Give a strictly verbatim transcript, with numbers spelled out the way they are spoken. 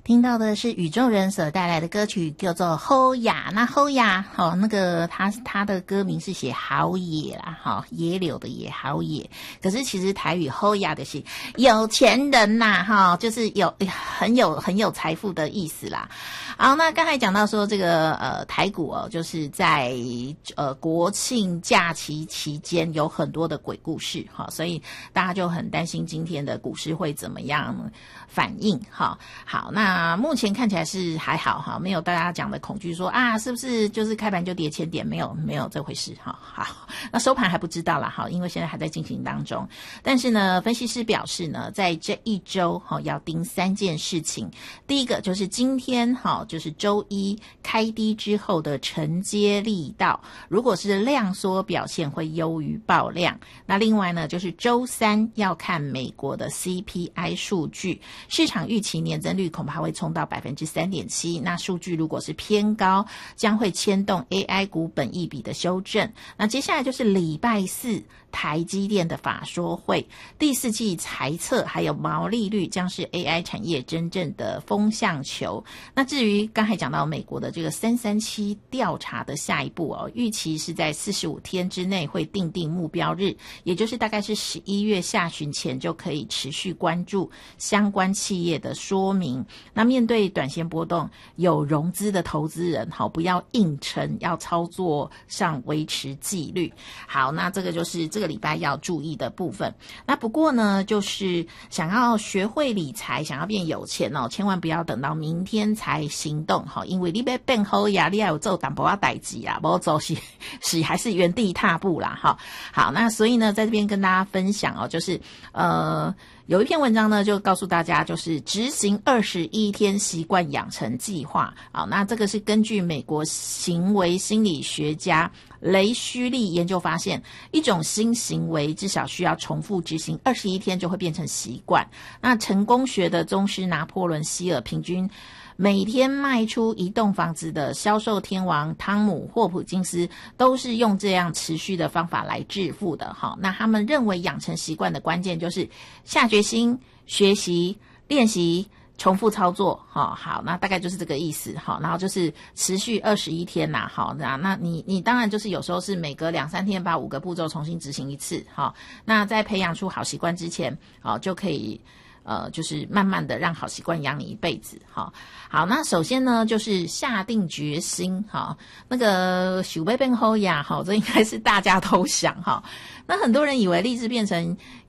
听到的是宇宙人所带来的歌曲，叫做《好雅》。那好雅，好、哦、那个他他的歌名是写好野啦，好、哦、野柳的野，好野。可是其实台语好雅的是有钱人呐，哈、哦，就是有很有很有财富的意思啦。好，那刚才讲到说这个呃台股哦，就是在呃国庆假期期间有很多的鬼故事哈、哦，所以大家就很担心今天的股市会怎么样反应哈。好，那目前看起来是还好哈，没有大家讲的恐惧说啊是不是就是开盘就跌千点，没有没有这回事哈。好，那收盘还不知道啦哈，因为现在还在进行当中。但是呢，分析师表示呢，在这一周哈要盯三件事情。第一个就是今天哈，就是周一开低之后的承接力道，如果是量缩表现会优于爆量。那另外呢，就是周三要看美国的 C P I 数据，市场预期年增率恐怕会冲到 百分之三点七， 那数据如果是偏高，将会牵动 A I 股本益比的修正。那接下来就是礼拜四台积电的法说会，第四季财测还有毛利率将是 A I 产业真正的风向球。那至于刚才讲到美国的这个三三七调查的下一步哦，预期是在四十五天之内会定定目标日，也就是大概是十一月下旬前就可以持续关注相关企业的说明。那面对短线波动，有融资的投资人好不要硬撑，要操作上维持纪律。好，那这个就是这个礼拜要注意的部分。那不过呢，就是想要学会理财，想要变有钱哦，千万不要等到明天才行动哈，因为你要变好呀，你要有做淡薄仔代志啊，不做是是还是原地踏步啦哈。好，那所以呢，在这边跟大家分享哦，就是呃。有一篇文章呢，就告诉大家，就是执行二十一天习惯养成计划啊。那这个是根据美国行为心理学家雷虚利研究发现，一种新行为至少需要重复执行二十一天就会变成习惯。那成功学的宗师拿破仑希尔平均每天卖出一栋房子的销售天王汤姆霍普金斯都是用这样持续的方法来致富的哈。那他们认为养成习惯的关键就是下决心、学习、练习、重复操作哈。好，那大概就是这个意思哈。然后就是持续二十一天呐，好，那那你你当然就是有时候是每隔两三天把五个步骤重新执行一次哈。那在培养出好习惯之前，好就可以。呃，就是慢慢的让好习惯养你一辈子，哈。好，那首先呢，就是下定决心，哈。那个想要变好呀，哈，这应该是大家都想，哈。那很多人以为立志变成